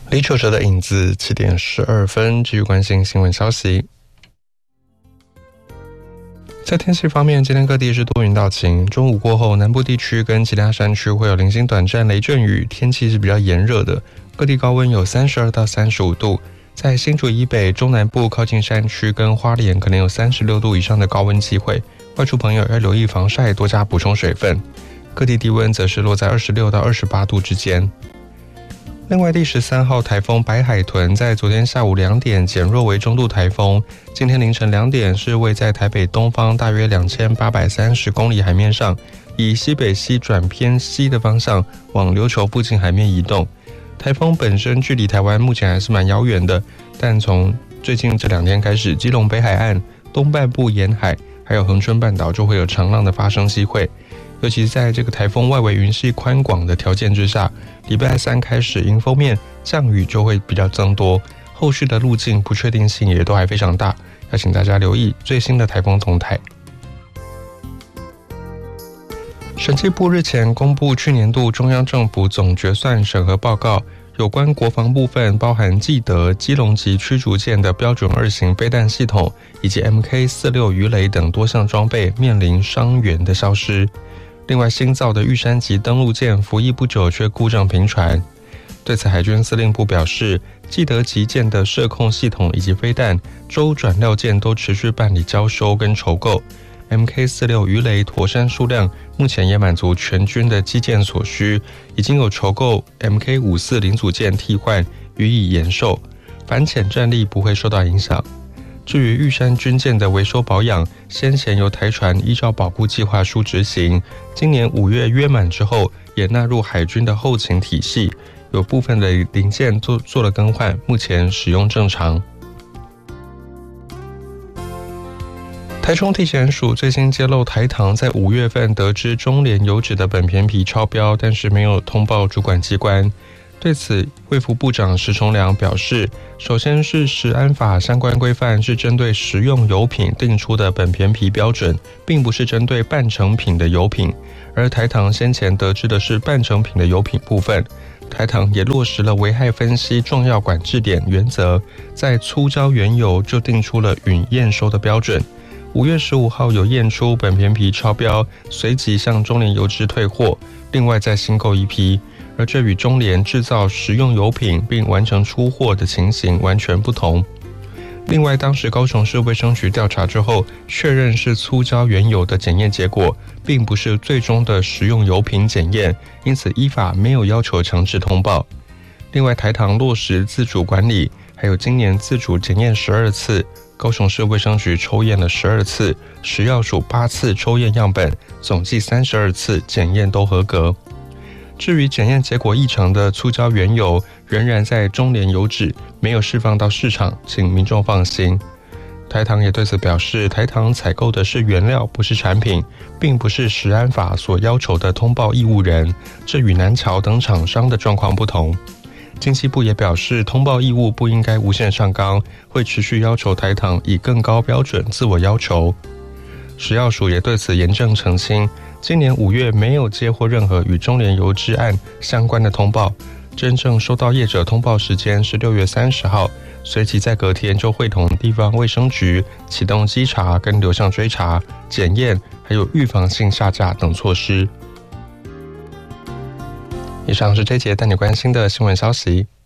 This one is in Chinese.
李糗哲的影子7点12分，继续关心新闻消息。在天气方面，今天各地是多云到晴，中午过后，南部地区跟其他山区会有零星短暂雷阵雨，天气是比较炎热的，各地高温有32到35度。在新竹以北、中南部靠近山区跟花莲，可能有36度以上的高温机会，外出朋友要留意防晒，多加补充水分。各地低温则是落在26到28度之间。另外，第13号台风白海豚在昨天下午2点减弱为中度台风，今天凌晨2点是位在台北东方大约2830公里海面上，以西北西转偏西的方向往琉球附近海面移动。台风本身距离台湾目前还是蛮遥远的，但从最近这2天开始，基隆北海岸、东半部沿海还有恒春半岛就会有长浪的发生机会。尤其在这个台风外围云系宽广的条件之下，礼拜3开始迎风面降雨就会比较增多，后续的路径不确定性也都还非常大，要请大家留意最新的台风动态。审计部日前公布去年度中央政府总决算审核报告，有关国防部分包含既得、基隆级驱逐舰的标准2型飞弹系统以及 MK46 鱼雷等多项装备面临伤员的消失。另外，新造的玉山级登陆舰服役不久却故障频传。对此，海军司令部表示，既得级舰的射控系统以及飞弹、舟转料件都持续办理交收跟筹购。MK46 鱼雷驼山数量目前也满足全军的基建所需，已经有筹购 MK54 零组件替换予以延寿，反潜战力不会受到影响。至于玉山军舰的维修保养，先前由台船依照保固计划书执行，今年5月约满之后，也纳入海军的后勤体系，有部分的零件做了更换，目前使用正常。台中地检署最新揭露，台糖在5月份得知中联油脂的苯醅醊超标，但是没有通报主管机关。对此，卫福部长石崇良表示，首先是食安法相关规范是针对食用油品定出的苯醅醊标准，并不是针对半成品的油品，而台糖先前得知的是半成品的油品部分。台糖也落实了危害分析重要管制点原则，在粗焦原油就定出了允验收的标准。5月15号有验出苯醅醊超标，随即向中联油脂退货，另外再新购一批。而这与中联制造食用油品并完成出货的情形完全不同。另外，当时高雄市卫生局调查之后，确认是粗焦原油的检验结果，并不是最终的食用油品检验，因此依法没有要求强制通报。另外，台糖落实自主管理，还有今年自主检验12次，高雄市卫生局抽验了12次，食药署8次抽验样本，总计32次检验都合格。至于检验结果异常的粗焦原油，仍然在中联油脂，没有释放到市场，请民众放心。台糖也对此表示，台糖采购的是原料，不是产品，并不是食安法所要求的通报义务人，这与南侨等厂商的状况不同。经济部也表示，通报义务不应该无限上纲，会持续要求台糖以更高标准自我要求。食药署也对此严正澄清，今年5月没有接获任何与中联油脂案相关的通报，真正收到业者通报时间是6月30号，随即在隔天就会同地方卫生局启动稽查跟流向追查、检验，还有预防性下架等措施。以上是这节带你关心的新闻消息。